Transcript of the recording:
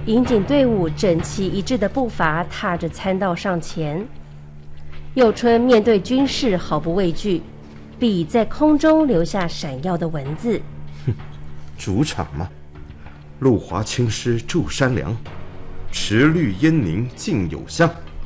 引警队伍整齐一致的步伐踏着餐道上前。佑春面对军士毫不畏惧，笔在空中留下闪耀的文字。 主场嘛，路华青狮筑山梁，池绿烟凝竞有香。